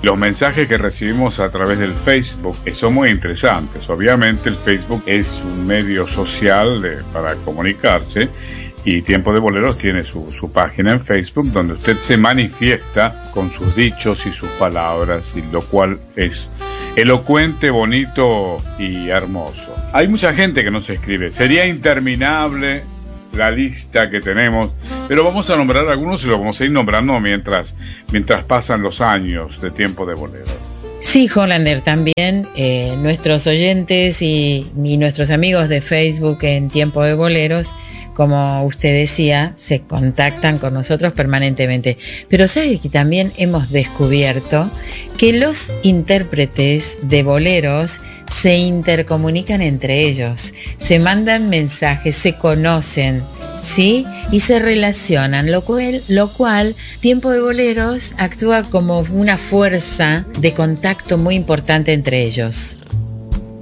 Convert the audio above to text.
Los mensajes que recibimos a través del Facebook son muy interesantes. Obviamente el Facebook es un medio social para comunicarse, y Tiempo de Boleros tiene su página en Facebook donde usted se manifiesta con sus dichos y sus palabras, y lo cual es elocuente, bonito y hermoso. Hay mucha gente que nos escribe. Sería interminable la lista que tenemos, pero vamos a nombrar algunos y lo vamos a ir nombrando mientras pasan los años de Tiempo de Boleros. Sí, Hollander, también nuestros oyentes y nuestros amigos de Facebook en Tiempo de Boleros, como usted decía, se contactan con nosotros permanentemente. Pero ¿sabe que también hemos descubierto que los intérpretes de boleros se intercomunican entre ellos, se mandan mensajes, se conocen, ¿sí? Y se relacionan, lo cual Tiempo de Boleros actúa como una fuerza de contacto muy importante entre ellos.